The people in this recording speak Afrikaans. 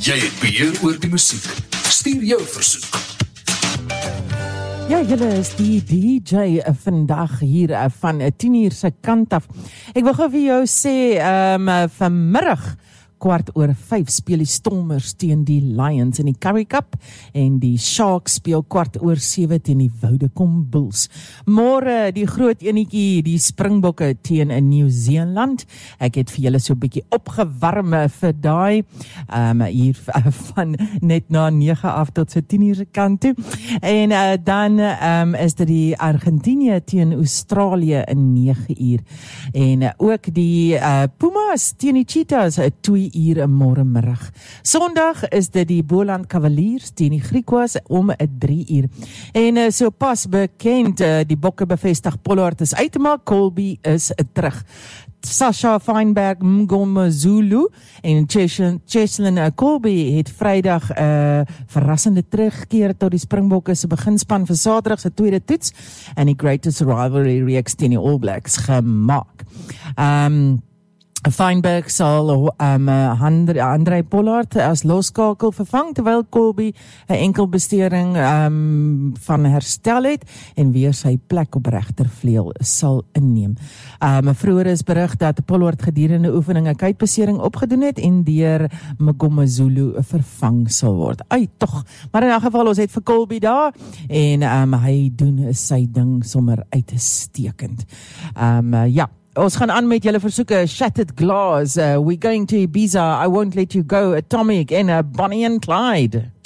Jy het beheer oor die musiek. Stuur jou versoek. Ja, julle is die DJ vandag hier van 10:00 se kant af. Ek wil gou vir jou sê, vanmiddag 4:15 speel die Stormers teen die Lions in die Currie Cup en die Sharks speel 7:15 teen die Vodacom Bulls. Môre die groot enetjie, die Springbokke teen in Nieu-Seeland. Ek het vir julle so 'n bietjie opgewarm vir daai hier van net na 9 af tot so 10:00 se kant toe. En dan is dit die Argentinië teen Australië in 9:00. En ook die Pumas teen die Cheetahs 2:00 môremiddag. Sondag is dit die Boland Cavaliers teen die Griquas om 3:00. En so pas bekend, die bokke bevestig Pollard is uit, maar Colby is terug. Sasha Feinberg Mngomezulu en Cheslin Colby het Vrydag verrassende terugkeer tot die Springbokke se beginspan vir Saterdag se tweede toets en die Greatest Rivalry reeks teen die All Blacks gemaak. Feinberg sal André Pollard as loskakel vervang, terwyl Colby 'n enkel bestering van herstel het en weer sy plek op regtervleuel sal inneem. Vroeër is berig dat Pollard gedurende oefening 'n kuitbesering opgedoen het en deur Mngomezulu vervang sal word. Tog, maar in 'n geval ons het vir Colby daar en hy doen sy ding sommer uitstekend. Ja. Ons gaan aan met julle versoeke. Shattered Glass, We're Going to Ibiza, I Won't Let You Go, Atomic en Bonnie and Clyde.